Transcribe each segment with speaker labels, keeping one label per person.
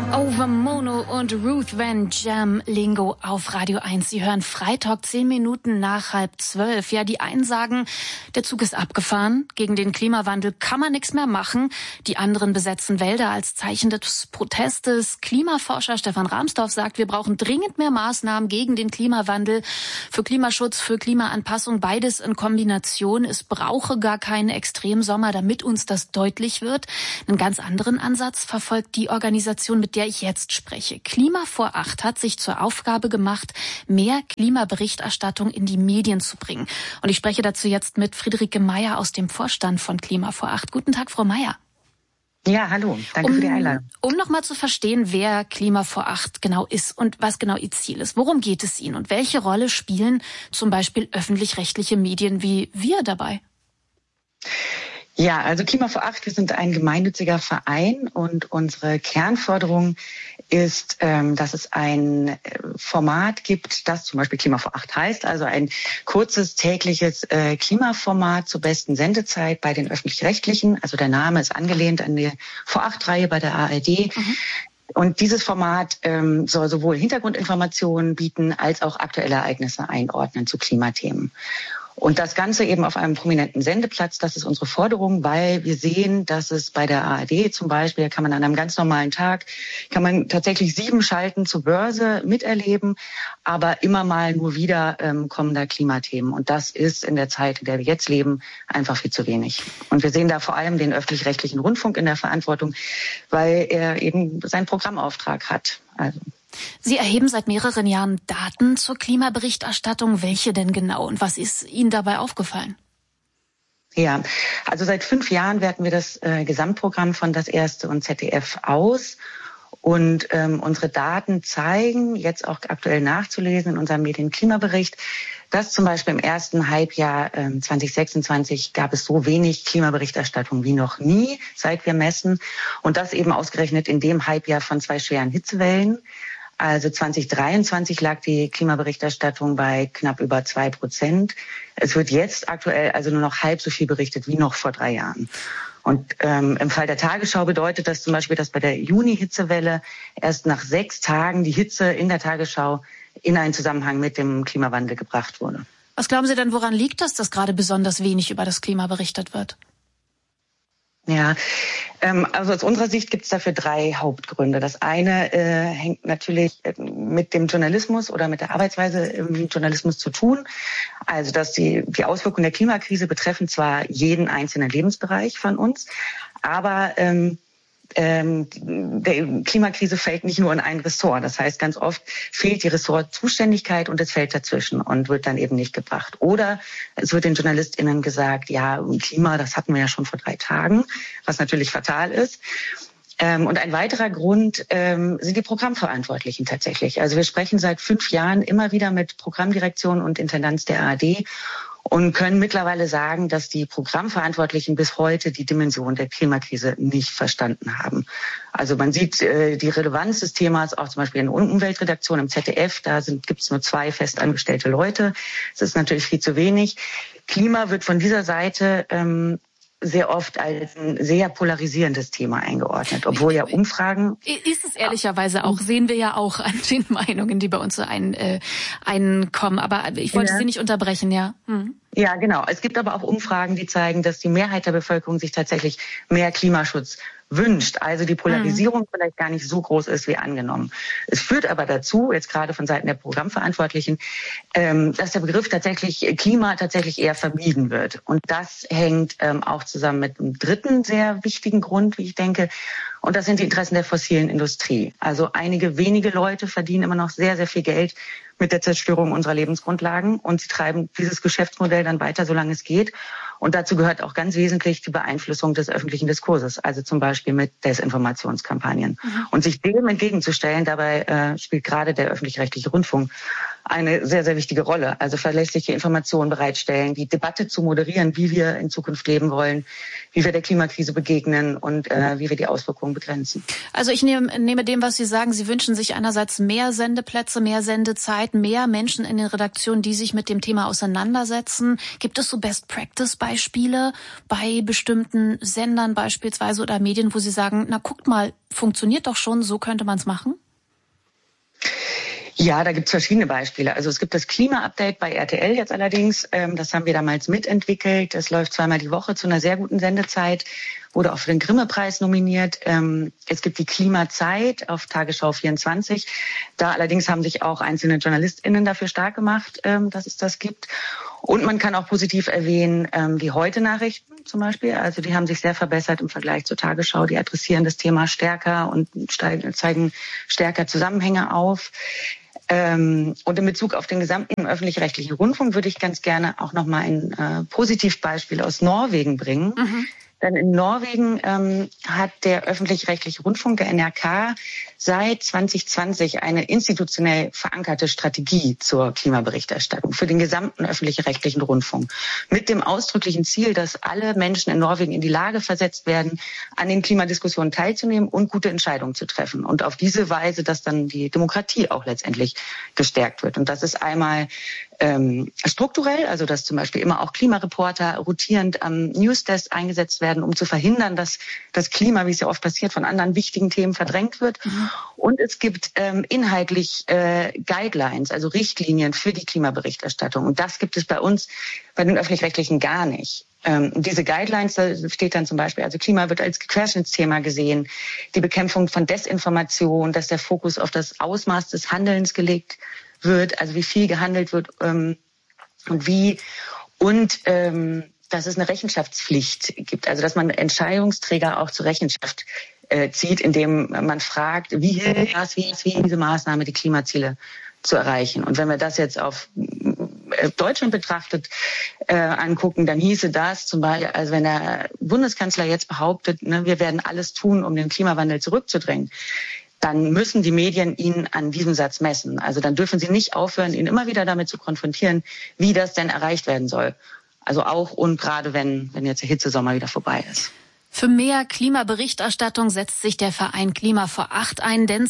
Speaker 1: Over Mono und Ruth Van Jam Lingo auf Radio 1. Sie hören Freitalk 10 Minuten nach 11:30. Ja, die einen sagen, der Zug ist abgefahren. Gegen den Klimawandel kann man nichts mehr machen. Die anderen besetzen Wälder als Zeichen des Protestes. Klimaforscher Stefan Rahmsdorf sagt, wir brauchen dringend mehr Maßnahmen gegen den Klimawandel, für Klimaschutz, für Klimaanpassung. Beides in Kombination. Es brauche gar keinen Extremsommer, damit uns das deutlich wird. Einen ganz anderen Ansatz verfolgt die Organisation, mit der ich jetzt spreche. Klima vor 8 hat sich zur Aufgabe gemacht, mehr Klimaberichterstattung in die Medien zu bringen. Und ich spreche dazu jetzt mit Friederike Meyer aus dem Vorstand von Klima vor 8. Guten Tag, Frau Meyer.
Speaker 2: Ja, hallo. Danke für die Einladung.
Speaker 1: Um nochmal zu verstehen, wer Klima vor 8 genau ist und was genau Ihr Ziel ist. Worum geht es Ihnen und welche Rolle spielen zum Beispiel öffentlich-rechtliche Medien wie wir dabei?
Speaker 2: Ja, also Klima vor 8, wir sind ein gemeinnütziger Verein und unsere Kernforderung ist, dass es ein Format gibt, das zum Beispiel Klima vor 8 heißt, also ein kurzes tägliches Klimaformat zur besten Sendezeit bei den Öffentlich-Rechtlichen. Also der Name ist angelehnt an die Vor 8-Reihe bei der ARD. Und dieses Format soll sowohl Hintergrundinformationen bieten als auch aktuelle Ereignisse einordnen zu Klimathemen. Und das Ganze eben auf einem prominenten Sendeplatz, das ist unsere Forderung, weil wir sehen, dass es bei der ARD zum Beispiel, kann man an einem ganz normalen Tag, kann man tatsächlich 7 Schalten zur Börse miterleben, aber immer mal nur wieder kommen da Klimathemen. Und das ist in der Zeit, in der wir jetzt leben, einfach viel zu wenig. Und wir sehen da vor allem den öffentlich-rechtlichen Rundfunk in der Verantwortung, weil er eben seinen Programmauftrag hat.
Speaker 1: Sie erheben seit mehreren Jahren Daten zur Klimaberichterstattung. Welche denn genau? Und was ist Ihnen dabei aufgefallen?
Speaker 2: Ja, also seit 5 Jahren werten wir das Gesamtprogramm von Das Erste und ZDF aus. Und unsere Daten zeigen, jetzt auch aktuell nachzulesen in unserem Medienklimabericht, dass zum Beispiel im ersten Halbjahr 2026 gab es so wenig Klimaberichterstattung wie noch nie, seit wir messen. Und das eben ausgerechnet in dem Halbjahr von 2 schweren Hitzewellen. Also 2023 lag die Klimaberichterstattung bei knapp über 2%. Es wird jetzt aktuell also nur noch halb so viel berichtet wie noch vor 3 Jahren. Und im Fall der Tagesschau bedeutet das zum Beispiel, dass bei der Juni-Hitzewelle erst nach 6 Tagen die Hitze in der Tagesschau in einen Zusammenhang mit dem Klimawandel gebracht wurde.
Speaker 1: Was glauben Sie denn, woran liegt das, dass gerade besonders wenig über das Klima berichtet wird?
Speaker 2: Ja, also aus unserer Sicht gibt es dafür 3 Hauptgründe. Das eine hängt natürlich mit dem Journalismus oder mit der Arbeitsweise im Journalismus zu tun. Also dass die Auswirkungen der Klimakrise betreffen zwar jeden einzelnen Lebensbereich von uns, aber der Klimakrise fällt nicht nur in ein Ressort. Das heißt, ganz oft fehlt die Ressortzuständigkeit und es fällt dazwischen und wird dann eben nicht gebracht. Oder es wird den JournalistInnen gesagt, ja, Klima, das hatten wir ja schon vor 3 Tagen, was natürlich fatal ist. Und ein weiterer Grund sind die Programmverantwortlichen tatsächlich. Also wir sprechen seit 5 Jahren immer wieder mit Programmdirektion und Intendanz der ARD und können mittlerweile sagen, dass die Programmverantwortlichen bis heute die Dimension der Klimakrise nicht verstanden haben. Also man sieht die Relevanz des Themas auch zum Beispiel in der Umweltredaktion im ZDF. Da gibt es nur 2 festangestellte Leute. Das ist natürlich viel zu wenig. Klima wird von dieser Seite sehr oft als ein sehr polarisierendes Thema eingeordnet, obwohl ja Umfragen...
Speaker 1: Ist es ehrlicherweise auch, sehen wir ja auch an den Meinungen, die bei uns so einkommen. Aber ich wollte Sie nicht unterbrechen, ja.
Speaker 2: Ja, genau. Es gibt aber auch Umfragen, die zeigen, dass die Mehrheit der Bevölkerung sich tatsächlich mehr Klimaschutz wünscht. Also die Polarisierung vielleicht gar nicht so groß ist wie angenommen. Es führt aber dazu, jetzt gerade von Seiten der Programmverantwortlichen, dass der Begriff Klima tatsächlich eher vermieden wird. Und das hängt auch zusammen mit einem dritten sehr wichtigen Grund, wie ich denke. Und das sind die Interessen der fossilen Industrie. Also einige wenige Leute verdienen immer noch sehr, sehr viel Geld mit der Zerstörung unserer Lebensgrundlagen. Und sie treiben dieses Geschäftsmodell dann weiter, solange es geht. Und dazu gehört auch ganz wesentlich die Beeinflussung des öffentlichen Diskurses, also zum Beispiel mit Desinformationskampagnen. Und sich dem entgegenzustellen, dabei spielt gerade der öffentlich-rechtliche Rundfunk eine sehr, sehr wichtige Rolle. Also verlässliche Informationen bereitstellen, die Debatte zu moderieren, wie wir in Zukunft leben wollen, wie wir der Klimakrise begegnen und wie wir die Auswirkungen begrenzen.
Speaker 1: Also ich nehme dem, was Sie sagen, Sie wünschen sich einerseits mehr Sendeplätze, mehr Sendezeit, mehr Menschen in den Redaktionen, die sich mit dem Thema auseinandersetzen. Gibt es so Best-Practice-Beispiele bei bestimmten Sendern beispielsweise oder Medien, wo Sie sagen, na guckt mal, funktioniert doch schon, so könnte man es machen?
Speaker 2: Ja, da gibt's verschiedene Beispiele. Also es gibt das Klima-Update bei RTL jetzt allerdings. Das haben wir damals mitentwickelt. Das läuft zweimal die Woche zu einer sehr guten Sendezeit. Wurde auch für den Grimme-Preis nominiert. Es gibt die Klimazeit auf Tagesschau 24. Da allerdings haben sich auch einzelne JournalistInnen dafür stark gemacht, dass es das gibt. Und man kann auch positiv erwähnen, die Heute-Nachrichten zum Beispiel. Also die haben sich sehr verbessert im Vergleich zur Tagesschau. Die adressieren das Thema stärker und zeigen stärker Zusammenhänge auf. Und in Bezug auf den gesamten öffentlich-rechtlichen Rundfunk würde ich ganz gerne auch noch mal ein Positivbeispiel aus Norwegen bringen. Mhm. Denn in Norwegen hat der öffentlich-rechtliche Rundfunk, der NRK, seit 2020 eine institutionell verankerte Strategie zur Klimaberichterstattung für den gesamten öffentlich-rechtlichen Rundfunk. Mit dem ausdrücklichen Ziel, dass alle Menschen in Norwegen in die Lage versetzt werden, an den Klimadiskussionen teilzunehmen und gute Entscheidungen zu treffen. Und auf diese Weise, dass dann die Demokratie auch letztendlich gestärkt wird. Und das ist einmal strukturell, also dass zum Beispiel immer auch Klimareporter rotierend am Newsdesk eingesetzt werden, um zu verhindern, dass das Klima, wie es ja oft passiert, von anderen wichtigen Themen verdrängt wird. Mhm. Und es gibt inhaltlich Guidelines, also Richtlinien für die Klimaberichterstattung. Und das gibt es bei uns, bei den Öffentlich-Rechtlichen gar nicht. Diese Guidelines, da steht dann zum Beispiel, also Klima wird als Querschnittsthema gesehen, die Bekämpfung von Desinformation, dass der Fokus auf das Ausmaß des Handelns gelegt wird, also wie viel gehandelt wird und wie und dass es eine Rechenschaftspflicht gibt, also dass man Entscheidungsträger auch zur Rechenschaft zieht, indem man fragt, wie hilft das, wie diese Maßnahme die Klimaziele zu erreichen. Und wenn wir das jetzt auf Deutschland betrachtet angucken, dann hieße das zum Beispiel, also wenn der Bundeskanzler jetzt behauptet, ne, wir werden alles tun, um den Klimawandel zurückzudrängen, dann müssen die Medien ihn an diesem Satz messen. Also dann dürfen sie nicht aufhören, ihn immer wieder damit zu konfrontieren, wie das denn erreicht werden soll. Also auch und gerade wenn jetzt der Hitzesommer wieder vorbei ist.
Speaker 1: Für mehr Klimaberichterstattung setzt sich der Verein Klima vor 8 ein, denn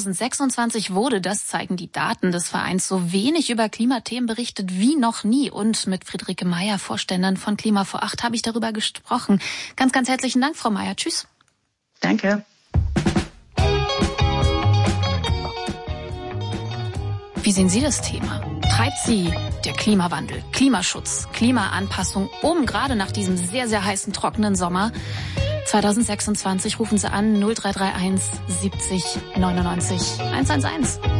Speaker 1: 2026 wurde, das zeigen die Daten des Vereins, so wenig über Klimathemen berichtet wie noch nie. Und mit Friederike Meyer, Vorständin von Klima vor 8, habe ich darüber gesprochen. Ganz, ganz herzlichen Dank, Frau Meyer. Tschüss.
Speaker 2: Danke.
Speaker 1: Wie sehen Sie das Thema? Treibt Sie der Klimawandel, Klimaschutz, Klimaanpassung gerade nach diesem sehr, sehr heißen, trockenen Sommer? 2026 rufen Sie an 0331 70 99 111.